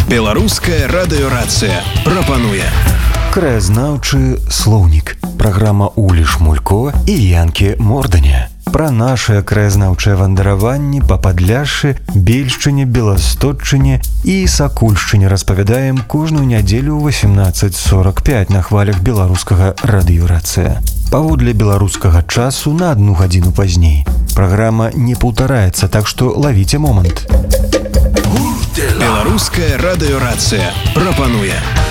Беларуская радыёрацыя прапануе краязнаўчы слоўнік. Праграма Улі Шмулько і Янкі Морданя. Пра нашыя краязнаўчыя вандраванні па Падляшшы, Бельшчыне, Беластотчыне і Сакульшчыне распавядаем кожную нядзелю ў 18:45 на хвалях беларускага радыёрацыя. Паводле беларускага часу на 1 гадзіну пазней. Праграма не паўтараецца, так што лавіце момант. Беларуская радыёрацыя прапануе